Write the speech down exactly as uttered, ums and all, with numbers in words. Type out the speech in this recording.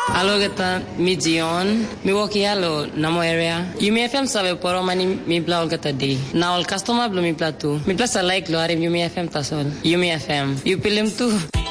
Alo geta mi Dion, mi woki alo namo area. Yumi F M sabe poro mani mi bla ol geta di. Na ol customer blo mi bla tu. Mi bla sa like lo are Yumi F M tasol. Yumi F M. You pilim tu.